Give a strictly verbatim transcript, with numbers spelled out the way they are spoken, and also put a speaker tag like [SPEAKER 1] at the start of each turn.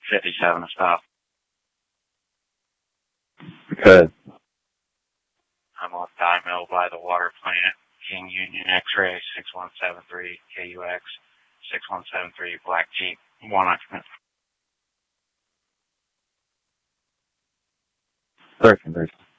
[SPEAKER 1] fifty-seven to stop.
[SPEAKER 2] Good.
[SPEAKER 1] I'm on Die Mill by the water plant. King Union X-ray six one seven three K U X six one seven three Black Jeep one occupant.
[SPEAKER 2] Circulars.